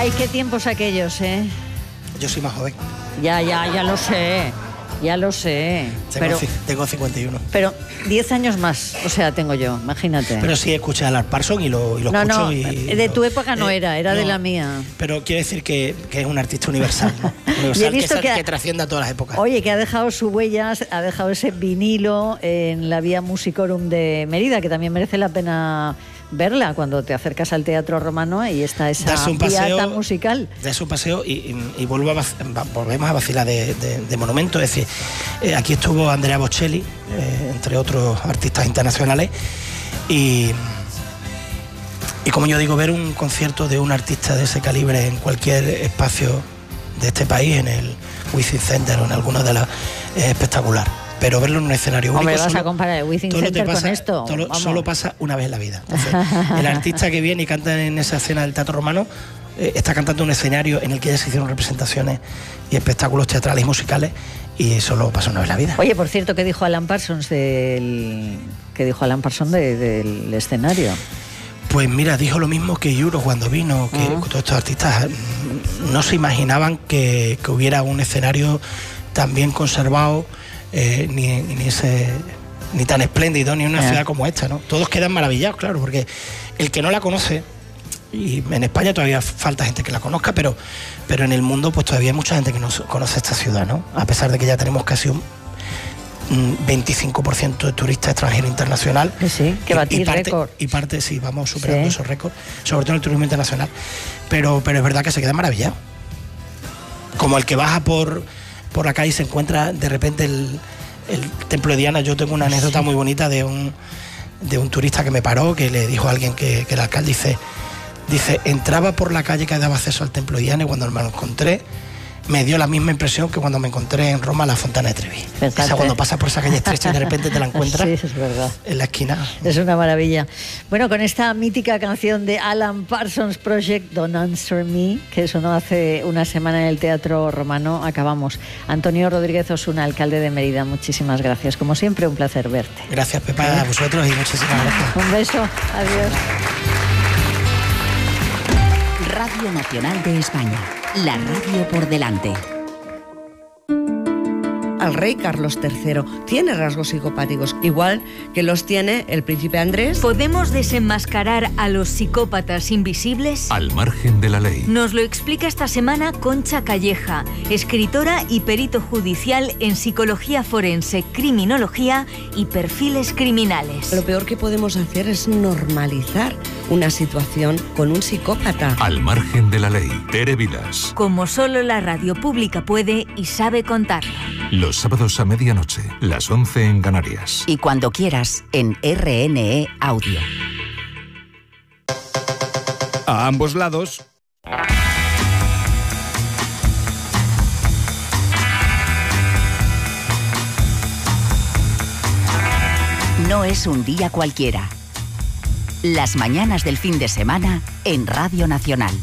Ay, qué tiempos aquellos, ¿eh? Yo soy más joven. Ya lo sé. Ya lo sé. Tengo 51. Pero 10 años más, o sea, tengo yo, imagínate. Pero sí escuché a Alan Parsons y lo escucho. No, de tu época no era de la mía. Pero quiere decir que es un artista universal, ¿no? Universal, y he visto que trasciende a todas las épocas. Oye, que ha dejado sus huellas, ha dejado ese vinilo en la Vía Musicorum de Mérida, que también merece la pena verla cuando te acercas al Teatro Romano y está esa vía tan musical. Darse un paseo y volvemos a vacilar de monumento. Es decir, aquí estuvo Andrea Bocelli, entre otros artistas internacionales, y como yo digo, ver un concierto de un artista de ese calibre en cualquier espacio de este país, en el Wizzing Center o en alguna de las, es espectacular. Pero verlo en un escenario único... Hombre, vas a comparar el Wizzing Center con esto. Solo pasa una vez en la vida. Entonces, el artista que viene y canta en esa escena del Teatro Romano está cantando en un escenario en el que ya se hicieron representaciones y espectáculos teatrales y musicales, y solo pasa una vez en la vida. Oye, por cierto, ¿qué dijo Alan Parsons del escenario? Pues mira, dijo lo mismo que Yuro cuando vino, que todos estos artistas no se imaginaban que hubiera un escenario tan bien conservado, ni tan espléndido, ni una ciudad como esta, ¿no? Todos quedan maravillados, claro, porque el que no la conoce, y en España todavía falta gente que la conozca, pero en el mundo pues todavía hay mucha gente que no conoce esta ciudad, ¿no? A pesar de que ya tenemos casi un 25% de turistas extranjeros internacional. Sí, que batir récord. Y parte, sí, vamos superando esos récords, sobre todo en el turismo internacional. Pero es verdad que se queda maravillado. Como el que baja por la calle y se encuentra de repente el templo de Diana. Yo tengo una anécdota muy bonita de un turista que me paró, que le dijo a alguien que el alcalde dice, entraba por la calle que daba acceso al templo de Diana, y cuando me lo encontré me dio la misma impresión que cuando me encontré en Roma la Fontana de Trevi. O sea, cuando pasas por esa calle estrecha y de repente te la encuentras sí, es verdad, en la esquina. Es una maravilla. Bueno, con esta mítica canción de Alan Parsons Project, Don't Answer Me, que sonó hace una semana en el Teatro Romano, acabamos. Antonio Rodríguez Osuna, alcalde de Mérida, muchísimas gracias. Como siempre, un placer verte. Gracias, Pepa, a vosotros, y muchísimas gracias. Un beso, adiós. Radio Nacional de España, la radio por delante. Al rey Carlos III tiene rasgos psicopáticos, igual que los tiene el príncipe Andrés. ¿Podemos desenmascarar a los psicópatas invisibles? Al margen de la ley. Nos lo explica esta semana Concha Calleja, escritora y perito judicial en psicología forense, criminología y perfiles criminales. Lo peor que podemos hacer es normalizar una situación con un psicópata. Al margen de la ley. Tere Vilas. Como solo la radio pública puede y sabe contarlo. Los sábados a medianoche, las 11 en Canarias. Y cuando quieras, en RNE Audio. A ambos lados. No es un día cualquiera. Las mañanas del fin de semana en Radio Nacional.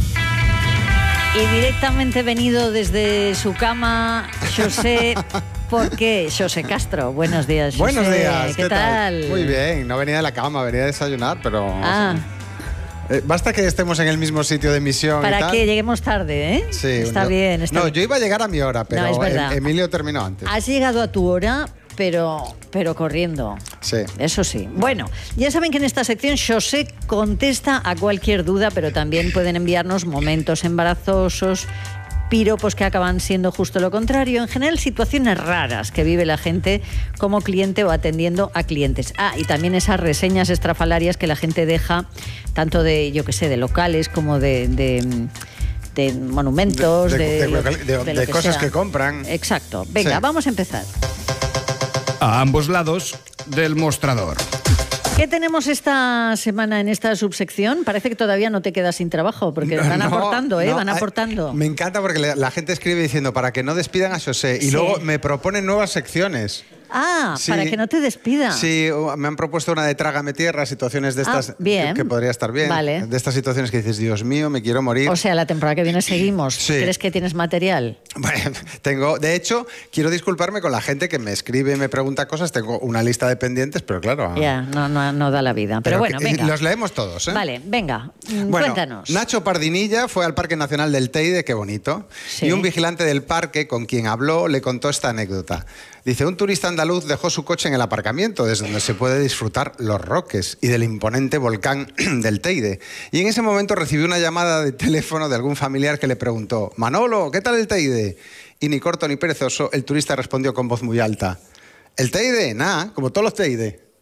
Y directamente venido desde su cama, José, ¿por qué? José Castro, buenos días, José. Buenos días, ¿qué tal? Muy bien, no venía de la cama, venía a desayunar, pero... Ah. Basta que estemos en el mismo sitio de emisión. Para y tal. que lleguemos tarde, ¿eh? Sí. Está bien. No, yo iba a llegar a mi hora, pero no, es verdad. Emilio terminó antes. Has llegado a tu hora, pero corriendo. Sí. Eso sí. Bueno, ya saben que en esta sección José contesta a cualquier duda, pero también pueden enviarnos momentos embarazosos, piropos que acaban siendo justo lo contrario, en general situaciones raras que vive la gente como cliente o atendiendo a clientes. Ah, y también esas reseñas estrafalarias que la gente deja, tanto de, yo qué sé, de locales como de monumentos, de cosas sea. Que compran. Exacto. Venga, sí. Vamos a empezar. A ambos lados del mostrador. ¿Qué tenemos esta semana en esta subsección? Parece que todavía no te quedas sin trabajo, porque van aportando, van aportando. Me encanta porque la gente escribe diciendo para que no despidan a José, y luego me proponen nuevas secciones. Ah, sí. Para que no te despidan. Sí, me han propuesto una de Trágame Tierra, situaciones de estas que podría estar bien. Vale. De estas situaciones que dices, Dios mío, me quiero morir. O sea, la temporada que viene seguimos. Sí. ¿Crees que tienes material? Bueno, de hecho, quiero disculparme con la gente que me escribe y me pregunta cosas. Tengo una lista de pendientes, pero claro... Ya, no da la vida. Pero bueno, venga. Los leemos todos, ¿eh? Vale, venga, bueno, cuéntanos. Nacho Pardinilla fue al Parque Nacional del Teide, qué bonito, Sí. y un vigilante del parque con quien habló le contó esta anécdota. Dice, un turista andaluz dejó su coche en el aparcamiento, desde donde se puede disfrutar los roques y del imponente volcán del Teide. Y en ese momento recibió una llamada de teléfono de algún familiar que le preguntó, Manolo, ¿qué tal el Teide? Y ni corto ni perezoso, el turista respondió con voz muy alta, ¿el Teide? Nada, como todos los Teide.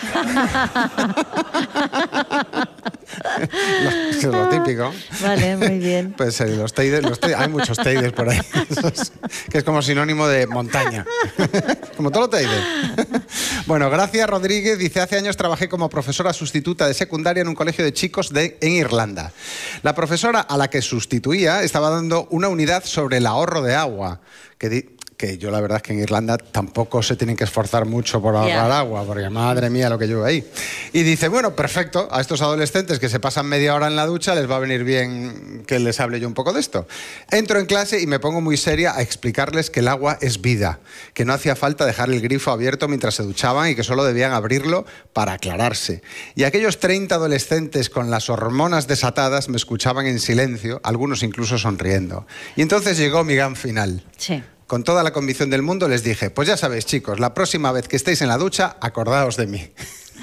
Es lo típico. Vale, muy bien. Pues los Teides, hay muchos Teides por ahí, que es como sinónimo de montaña. Como todo lo Teide. Bueno, Gracia Rodríguez dice, hace años trabajé como profesora sustituta de secundaria en un colegio de chicos en Irlanda. La profesora a la que sustituía estaba dando una unidad sobre el ahorro de agua, que yo la verdad es que en Irlanda tampoco se tienen que esforzar mucho por ahorrar agua, porque madre mía lo que llevo ahí. Y dice, bueno, perfecto, a estos adolescentes que se pasan media hora en la ducha les va a venir bien que les hable yo un poco de esto. Entro en clase y me pongo muy seria a explicarles que el agua es vida, que no hacía falta dejar el grifo abierto mientras se duchaban y que solo debían abrirlo para aclararse. Y aquellos 30 adolescentes con las hormonas desatadas me escuchaban en silencio, algunos incluso sonriendo. Y entonces llegó mi gran final. Sí. Con toda la convicción del mundo les dije, pues ya sabéis, chicos, la próxima vez que estéis en la ducha, acordaos de mí.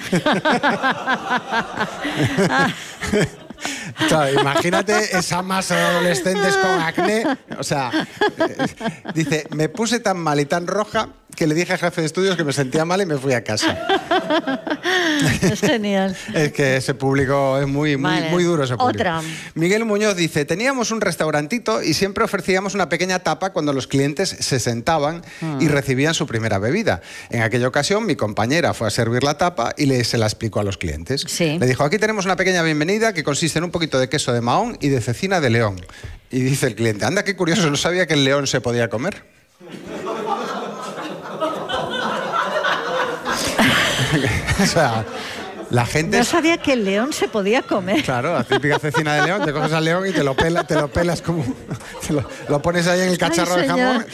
Claro, imagínate esa masa de adolescentes con acné. O sea, dice, me puse tan mal y tan roja que le dije al jefe de estudios que me sentía mal y me fui a casa. Es genial. Es que ese público es muy duro, ese público. Otra. Miguel Muñoz dice, teníamos un restaurantito y siempre ofrecíamos una pequeña tapa cuando los clientes se sentaban y recibían su primera bebida. En aquella ocasión mi compañera fue a servir la tapa y se la explicó a los clientes. Sí. Le dijo, aquí tenemos una pequeña bienvenida que consiste en un poquito de queso de Mahón y de cecina de león. Y dice el cliente, anda, qué curioso, no sabía que el león se podía comer. O sea, la gente... No sabía que el león se podía comer. Claro, la típica cecina de león, te coges al león y te lo pelas como... lo pones ahí en el cacharro de jamón.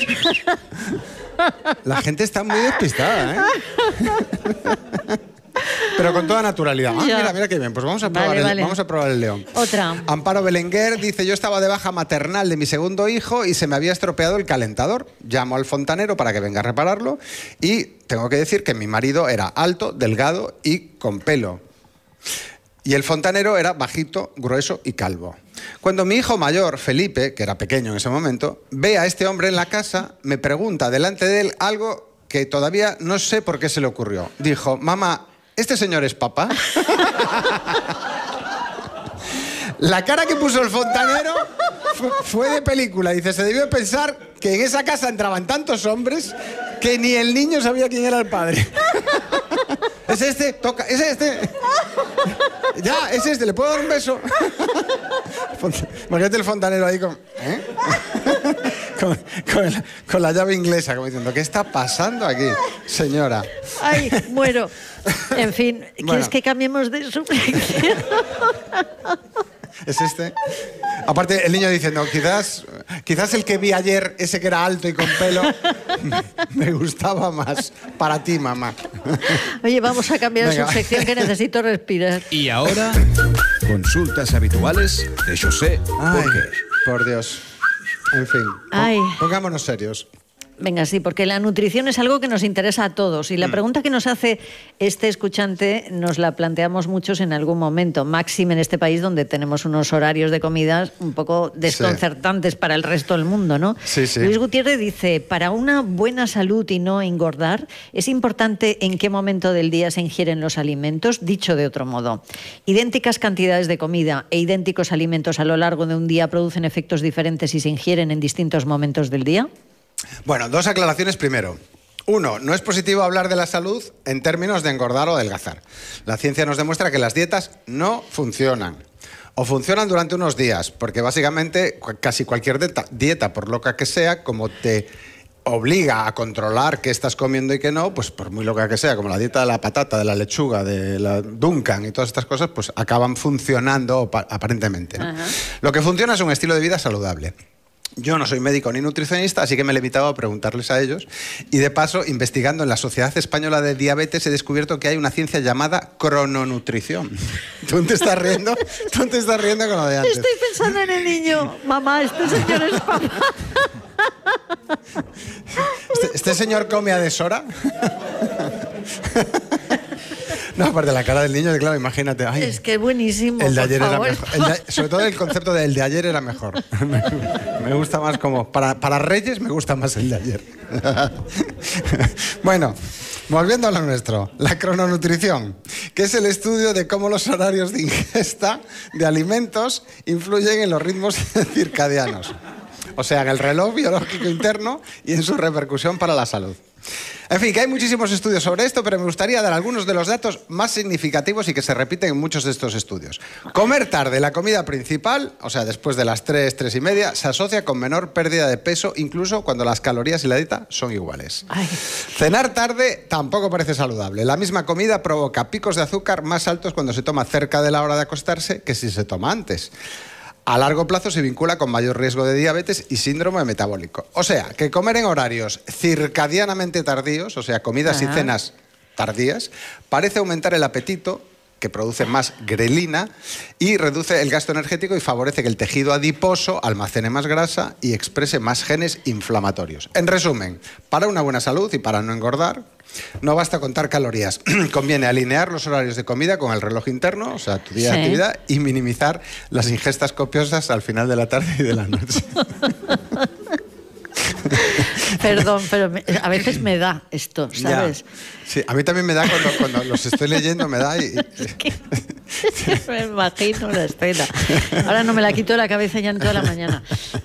La gente está muy despistada, ¿eh? Pero con toda naturalidad. Mira qué bien, pues vamos a probar el león. Otra. Amparo Belenguer dice, yo estaba de baja maternal de mi segundo hijo y se me había estropeado el calentador. Llamo al fontanero para que venga a repararlo y tengo que decir que mi marido era alto, delgado y con pelo. Y el fontanero era bajito, grueso y calvo. Cuando mi hijo mayor, Felipe, que era pequeño en ese momento, ve a este hombre en la casa, me pregunta delante de él algo que todavía no sé por qué se le ocurrió. Dijo, mamá, ¿este señor es papá? La cara que puso el fontanero fue de película. Dice, se debió pensar que en esa casa entraban tantos hombres que ni el niño sabía quién era el padre. ¿Es este? Toca. ¿Es este? Ya, es este. ¿Le puedo dar un beso? Imagínate el fontanero ahí con... ¿eh? con la llave inglesa, como diciendo, ¿qué está pasando aquí, señora? Ay, muero. En fin, ¿quieres que cambiemos de sublección? ¿Es este? Aparte, el niño diciendo, quizás el que vi ayer, ese que era alto y con pelo, me gustaba más. Para ti, mamá. Oye, vamos a cambiar de subsección que necesito respirar. Y ahora, consultas habituales de José. Ay, por Dios. En fin, pongámonos serios. Venga, sí, porque la nutrición es algo que nos interesa a todos y la pregunta que nos hace este escuchante nos la planteamos muchos en algún momento, máxime en este país donde tenemos unos horarios de comidas un poco desconcertantes para el resto del mundo, ¿no? Sí, sí. Luis Gutiérrez dice, para una buena salud y no engordar, ¿es importante en qué momento del día se ingieren los alimentos? Dicho de otro modo, idénticas cantidades de comida e idénticos alimentos a lo largo de un día producen efectos diferentes si se ingieren en distintos momentos del día. Bueno, dos aclaraciones primero. Uno, no es positivo hablar de la salud en términos de engordar o adelgazar. La ciencia nos demuestra que las dietas no funcionan. O funcionan durante unos días, porque básicamente casi cualquier dieta, por loca que sea, como te obliga a controlar qué estás comiendo y qué no, pues por muy loca que sea, como la dieta de la patata, de la lechuga, de la Duncan y todas estas cosas, pues acaban funcionando aparentemente, ¿no? Lo que funciona es un estilo de vida saludable. Yo no soy médico ni nutricionista, así que me he limitado a preguntarles a ellos. Y de paso, investigando en la Sociedad Española de Diabetes, he descubierto que hay una ciencia llamada crononutrición. ¿Tú te estás riendo? ¿Tú te estás riendo con lo de antes? Estoy pensando en el niño. Mamá, este señor es papá. ¿Este señor come a deshora? No, aparte la cara del niño, claro, imagínate. Ay, es que buenísimo. El de ayer por favor. era mejor. Sobre todo el concepto del de ayer era mejor. Me gusta más como... Para Reyes me gusta más el de ayer. Bueno, volviendo a lo nuestro. La crononutrición, que es el estudio de cómo los horarios de ingesta de alimentos influyen en los ritmos circadianos. O sea, en el reloj biológico interno y en su repercusión para la salud. En fin, que hay muchísimos estudios sobre esto, pero me gustaría dar algunos de los datos más significativos y que se repiten en muchos de estos estudios. Comer tarde, la comida principal, o sea, después de las 3, 3 y media, se asocia con menor pérdida de peso, incluso cuando las calorías y la dieta son iguales. Ay. Cenar tarde tampoco parece saludable. La misma comida provoca picos de azúcar más altos cuando se toma cerca de la hora de acostarse que si se toma antes. A largo plazo se vincula con mayor riesgo de diabetes y síndrome metabólico. O sea, que comer en horarios circadianamente tardíos, o sea, comidas y cenas tardías, parece aumentar el apetito, que produce más grelina y reduce el gasto energético y favorece que el tejido adiposo almacene más grasa y exprese más genes inflamatorios. En resumen, para una buena salud y para no engordar, no basta contar calorías. Conviene alinear los horarios de comida con el reloj interno, o sea, tu día de actividad, y minimizar las ingestas copiosas al final de la tarde y de la noche. Perdón, pero a veces me da esto, ¿sabes? Ya. Sí, a mí también me da cuando los estoy leyendo, me da y... Es que me imagino la escena. Ahora no me la quito de la cabeza ya en toda la mañana.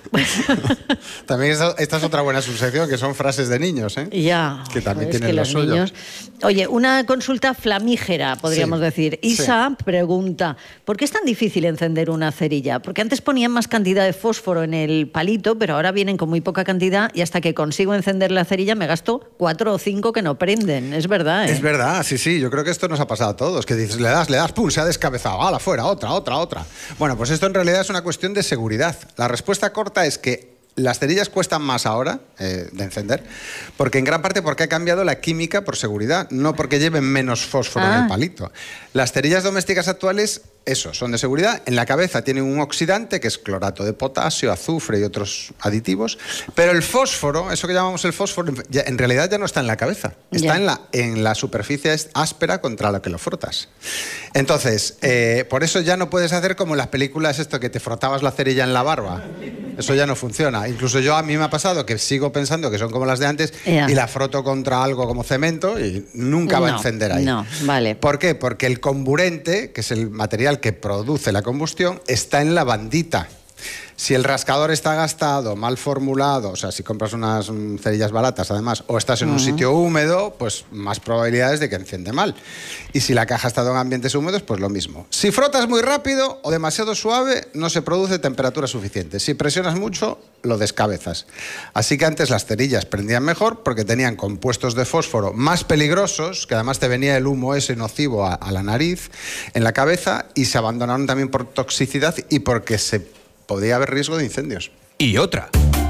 También esta es otra buena subsección, que son frases de niños, ¿eh? Ya. Que también es tienen que lo los suyo. niños... Oye, una consulta flamígera, podríamos decir. Isa pregunta, ¿por qué es tan difícil encender una cerilla? Porque antes ponían más cantidad de fósforo en el palito, pero ahora vienen con muy poca cantidad y hasta que consigo encender la cerilla me gasto 4 o 5 que no prenden. Es verdad, ¿eh? Es verdad, sí. Yo creo que esto nos ha pasado a todos. Que dices, le das, pum, se ha descabezado. ¡Hala, fuera! Otra. Bueno, pues esto en realidad es una cuestión de seguridad. La respuesta corta es que las cerillas cuestan más ahora de encender, porque en gran parte porque ha cambiado la química por seguridad, no porque lleven menos fósforo en el palito. Las cerillas domésticas actuales, eso, son de seguridad. En la cabeza tienen un oxidante, que es clorato de potasio, azufre y otros aditivos, pero el fósforo, eso que llamamos el fósforo, en realidad ya no está en la cabeza, está en la superficie áspera contra la que lo frotas. Entonces, por eso ya no puedes hacer como en las películas esto que te frotabas la cerilla en la barba. Eso ya no funciona. Incluso a mí me ha pasado que sigo pensando que son como las de antes y la froto contra algo como cemento y nunca va a encender ahí. No, vale. ¿Por qué? Porque el comburente, que es el material que produce la combustión, está en la bandita. Si el rascador está gastado, mal formulado, o sea, si compras unas cerillas baratas además, o estás en un sitio húmedo, pues más probabilidades de que enciende mal. Y si la caja ha estado en ambientes húmedos, pues lo mismo. Si frotas muy rápido o demasiado suave, no se produce temperatura suficiente. Si presionas mucho, lo descabezas. Así que antes las cerillas prendían mejor porque tenían compuestos de fósforo más peligrosos, que además te venía el humo ese nocivo a la nariz, en la cabeza, y se abandonaron también por toxicidad y porque podría haber riesgo de incendios. Y otra.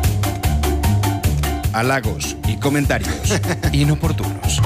Halagos y comentarios inoportunos.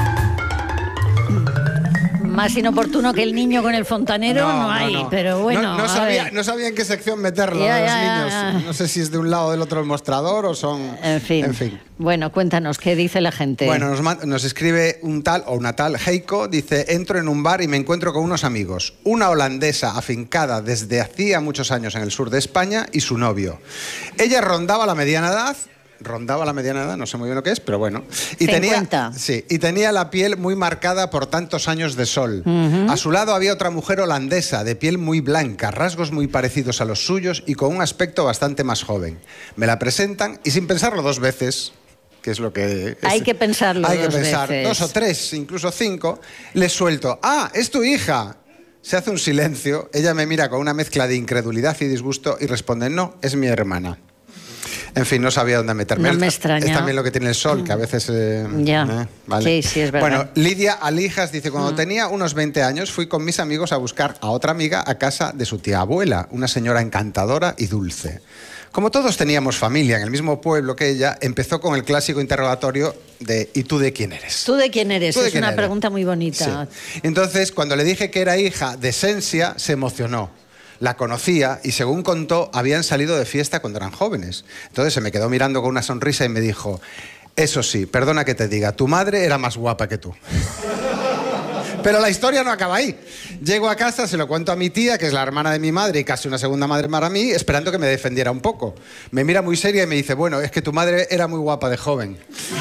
Más inoportuno que el niño con el fontanero no hay, pero bueno. No sabía en qué sección meterlo a los niños. No sé si es de un lado o del otro el mostrador o son... En fin. Bueno, cuéntanos, ¿qué dice la gente? Bueno, nos escribe un tal o una tal Heiko, dice, entro en un bar y me encuentro con unos amigos. Una holandesa afincada desde hacía muchos años en el sur de España y su novio. Ella rondaba la mediana edad, no sé muy bien lo que es, pero bueno. Y 50. tenía la piel muy marcada por tantos años de sol. A su lado había otra mujer holandesa, de piel muy blanca, rasgos muy parecidos a los suyos y con un aspecto bastante más joven. Me la presentan y sin pensarlo 2 veces, que es lo que... Hay que pensarlo Hay que dos pensar veces. 2 o 3, incluso 5, les suelto, ¡ah, es tu hija! Se hace un silencio, ella me mira con una mezcla de incredulidad y disgusto y responde, no, es mi hermana. En fin, no sabía dónde meterme. No me extraña. Es también lo que tiene el sol, que a veces... Vale. Sí, es verdad. Bueno, Lidia Alijas dice, cuando tenía unos 20 años fui con mis amigos a buscar a otra amiga a casa de su tía abuela, una señora encantadora y dulce. Como todos teníamos familia en el mismo pueblo que ella, empezó con el clásico interrogatorio de ¿y tú de quién eres? ¿Tú de quién eres? ¿Tú de es quién una eres? pregunta muy bonita. Sí. Entonces, cuando le dije que era hija de Sensia, se emocionó. La conocía y, según contó, habían salido de fiesta cuando eran jóvenes. Entonces se me quedó mirando con una sonrisa y me dijo, eso sí, perdona que te diga, tu madre era más guapa que tú. Pero la historia no acaba ahí. Llego a casa, se lo cuento a mi tía, que es la hermana de mi madre y casi una segunda madre para mí, esperando que me defendiera un poco. Me mira muy seria y me dice, bueno, es que tu madre era muy guapa de joven.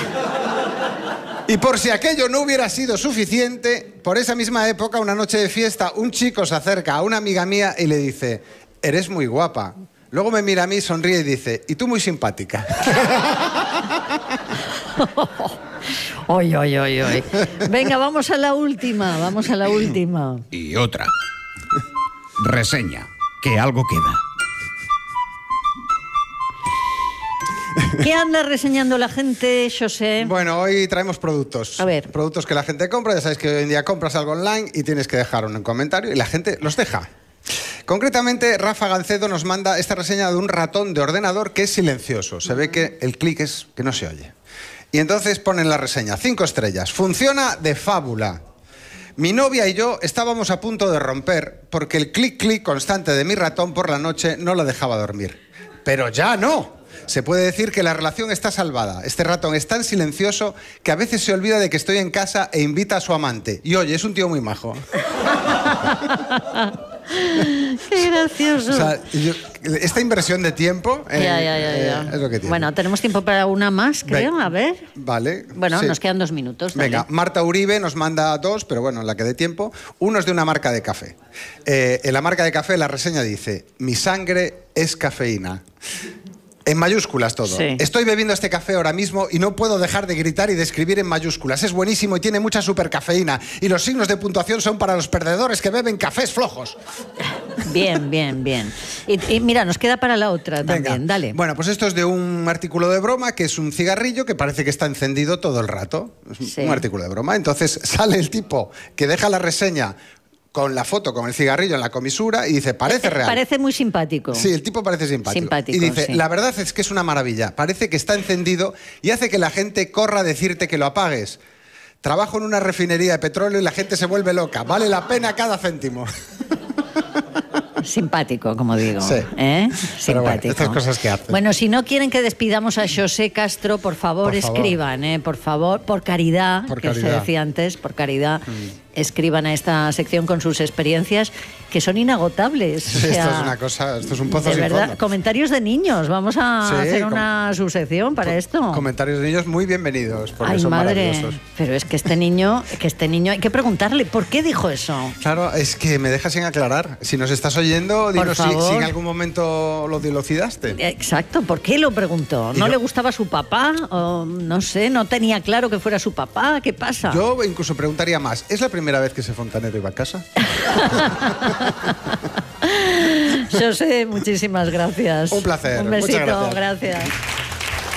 Y por si aquello no hubiera sido suficiente, por esa misma época, una noche de fiesta, un chico se acerca a una amiga mía y le dice, eres muy guapa. Luego me mira a mí, sonríe y dice, y tú muy simpática. Oy. Venga, vamos a la última. Y otra. Reseña, que algo queda. ¿Qué anda reseñando la gente, José? Bueno, hoy traemos productos. A ver. Productos que la gente compra. Ya sabéis que hoy en día compras algo online y tienes que dejar un comentario y la gente los deja. Concretamente, Rafa Gancedo nos manda esta reseña de un ratón de ordenador que es silencioso. Se ve que el clic es que no se oye. Y entonces pone en la reseña, 5 estrellas. Funciona de fábula. Mi novia y yo estábamos a punto de romper porque el clic-clic constante de mi ratón por la noche no la dejaba dormir. Pero ya no. Se puede decir que la relación está salvada. Este ratón es tan silencioso que a veces se olvida de que estoy en casa e invita a su amante. Y oye, es un tío muy majo. Qué gracioso. O sea, esta inversión de tiempo Ya. es lo que tiene. Bueno, tenemos tiempo para una más, creo. A ver. Vale. Bueno, sí. nos quedan 2 minutos. Dale. Venga, Marta Uribe nos manda 2, pero bueno, en la que dé tiempo. Uno es de una marca de café. En la marca de café la reseña dice, mi sangre es cafeína. En mayúsculas todo. Sí. Estoy bebiendo este café ahora mismo y no puedo dejar de gritar y de escribir en mayúsculas. Es buenísimo y tiene mucha supercafeína. Y los signos de puntuación son para los perdedores que beben cafés flojos. Bien. Y mira, nos queda para la otra también. Venga. Dale. Bueno, pues esto es de un artículo de broma, que es un cigarrillo que parece que está encendido todo el rato. Es Sí. un artículo de broma. Entonces sale el tipo que deja la reseña con la foto, con el cigarrillo en la comisura y dice, parece real. Parece muy simpático. Sí, el tipo parece simpático. Y dice, sí. la verdad es que es una maravilla. Parece que está encendido y hace que la gente corra a decirte que lo apagues. Trabajo en una refinería de petróleo y la gente se vuelve loca. Vale la pena cada céntimo. Simpático, como digo. Sí. ¿Eh? Pero bueno, Simpático. estas cosas que hacen. Bueno, si no quieren que despidamos a José Castro, por favor, escriban, por favor, por caridad, que se decía antes, por caridad, escriban a esta sección con sus experiencias que son inagotables. Sí, O sea, esto es una cosa, esto es un pozo de sin verdad, fondo. comentarios de niños. Vamos a Sí, hacer una subsección para esto. Comentarios de niños muy bienvenidos, porque Ay, son madre, maravillosos. pero es que este niño hay que preguntarle, ¿por qué dijo eso? Claro, es que me deja sin aclarar. Si nos estás oyendo, dinos si en algún momento lo dilucidaste. Exacto, ¿por qué lo preguntó? ¿No le gustaba su papá? O, no sé, no tenía claro que fuera su papá. ¿Qué pasa? Yo incluso preguntaría más. ¿Es la primera vez que ese fontanero iba a casa? José, muchísimas gracias. Un placer. Un besito, Muchas gracias. gracias.